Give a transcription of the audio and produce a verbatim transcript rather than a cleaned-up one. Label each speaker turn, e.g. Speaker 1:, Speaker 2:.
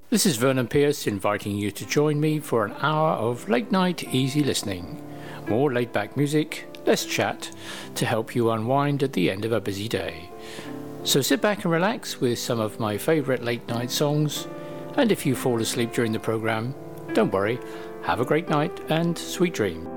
Speaker 1: This is Vernon Pierce inviting you to join me for an hour of late night easy listening. More laid back music, less chat, to help you unwind at the end of a busy day. So sit back and relax with some of my favourite late night songs, and if you fall asleep during the programme, don't worry, have a great night and sweet dreams.